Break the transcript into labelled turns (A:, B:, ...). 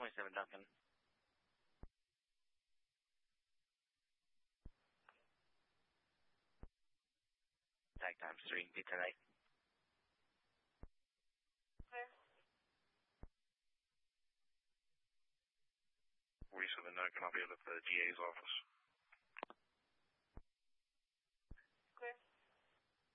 A: 27 Duncan. Tag times 3, be tonight.
B: 47 Duncan, I'll be at the DA's office.